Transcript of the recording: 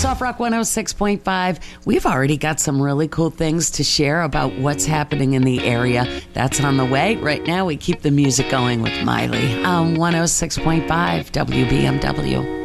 Soft Rock 106.5. We've already got some really cool things to share about what's happening in the area. That's on the way. Right now, we keep the music going with Miley on 106.5 WBMW.